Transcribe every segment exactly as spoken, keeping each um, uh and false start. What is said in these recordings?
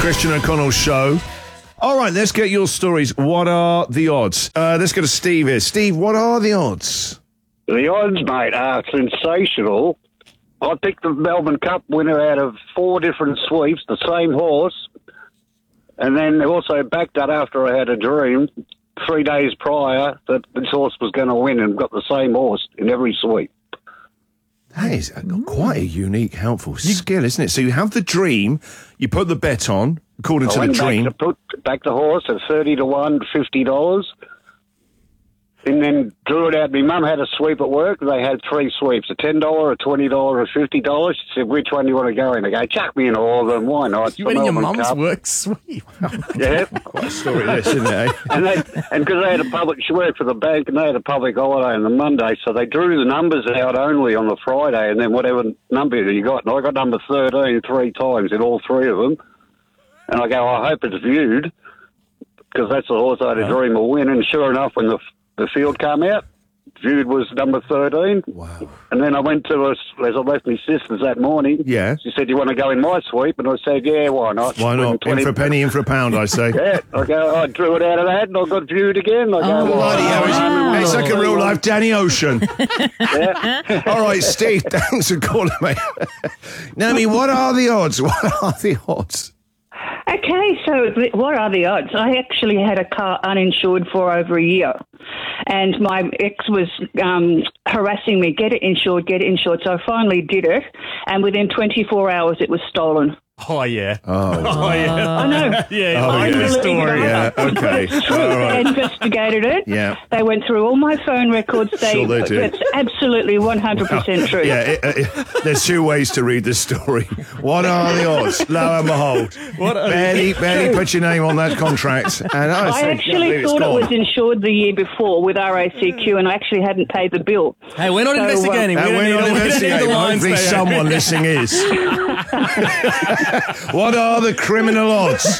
Christian O'Connell Show. All right, let's get your stories. What are the odds? Uh, let's go to Steve here. Steve, what are the odds? The odds, mate, are sensational. I picked the Melbourne Cup winner out of four different sweeps, the same horse, and then also backed that after I had a dream three days prior that this horse was going to win and got the same horse in every sweep. That is quite a unique, helpful skill, isn't it? So you have the dream, you put the bet on, according I to the went dream. Back, to put, back the horse at thirty to one, fifty dollars. And then drew it out. My mum had a sweep at work. They had three sweeps, a ten dollars, a twenty dollars, a fifty dollars. She said, which one do you want to go in? I go, chuck me in all of them. Why not? You went in your mum's work sweep. Yeah. Quite a story this, isn't it? Eh? And they, and because they had a public, she worked for the bank and they had a public holiday on the Monday, so they drew the numbers out only on the Friday and then whatever number you got. And I got number thirteen three times in all three of them. And I go, I hope it's viewed because that's the horse I had a dream of win. And sure enough, when the The field came out, viewed was number thirteen. Wow. And then I went to us, as I left my sister's that morning. Yeah. She said, you want to go in my sweep? And I said, yeah, why not? Why not? In for a penny, in for a pound, I say. Yeah. I go, I drew it out of that and I got viewed again. I go, Oh, well, bloody hell. wow. It's like a real life Danny Ocean. Yeah. All right, Steve, thanks for calling, mate. Naomi, what are the odds? What are the odds? Okay, so th- what are the odds? I actually had a car uninsured for over a year, and my ex was um, harassing me, get it insured, get it insured. So I finally did it, and within twenty-four hours it was stolen. Oh, yeah. Oh, Oh, yeah. I know. Yeah, Oh, I yeah. believe story. it. Yeah, okay. It's true. All right. They investigated it. Yeah. They went through all my phone records. They, Sure they did. It's absolutely one hundred percent true. Yeah, it, it, there's two ways to read this story. What are the odds? Lo and behold. What are barely, barely put your name on that contract. And I, I said, actually yeah, it's thought it gone. was insured the year before with R A C Q, and I actually hadn't paid the bill. Hey, we're not So, uh, investigating. And we we're don't not need, we don't need the investigating. lines Hopefully there. someone listening is. What are the criminal odds?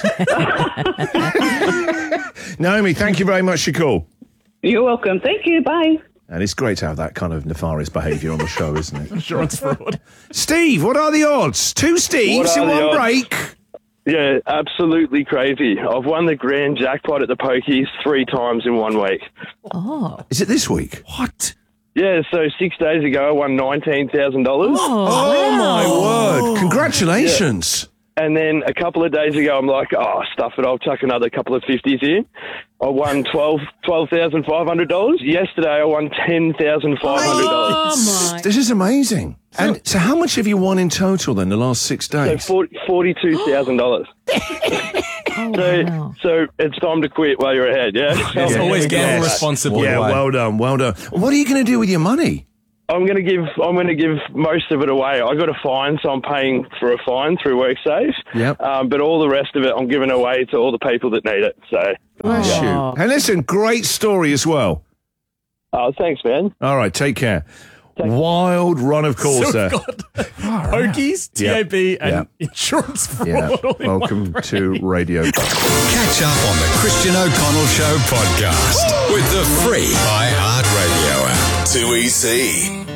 Naomi, thank you very much for your call. You're welcome. Thank you. Bye. And it's great to have that kind of nefarious behaviour on the show, isn't it? Insurance fraud. Steve, what are the odds? Two Steves What are in the one odds? break. Yeah, absolutely crazy. I've won the grand jackpot at the pokies three times in one week. Is it this week? What? Yeah, so six days ago I won nineteen thousand dollars. Oh, my word. Congratulations. And then a couple of days ago I'm like, oh, stuff it, I'll chuck another couple of fifties in. I won twelve thousand five hundred dollars. Yesterday I won ten thousand five hundred dollars. Oh, my. This is amazing. And so how much have you won in total then the last six So days? forty-two thousand dollars. Oh, So, wow. so it's time to quit while you're ahead, yeah? It's always gamble Yes. responsibly. Yeah, well done, well done. What are you going to do with your money? I'm going to give. I'm going to give most of it away. I got a fine, so I'm paying for a fine through WorkSafe. Yep. Um, but all the rest of it, I'm giving away to all the people that need it. So, Bless Oh. you. And listen, great story as well. oh, thanks, man. All right, take care. Wild run of calls So there. we've got pokies, T A B, and Yeah. insurance fraud. Yeah. all in one Welcome break. to Radio. Catch up on the Christian O'Connell Show podcast with the free iHeartRadio app. Too easy.